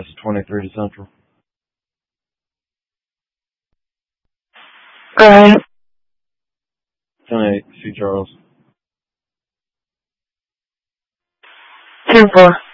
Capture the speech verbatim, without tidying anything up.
It's twenty-three to Central. Alright. ten eight, C. Charles. ten four.